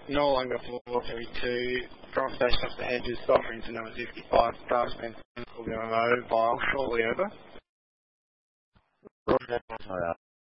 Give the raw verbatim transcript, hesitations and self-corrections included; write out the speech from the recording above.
no longer four thirty-two, from station off the hedges, software into number fifty-five, stars been will be mobile shortly over. Roger,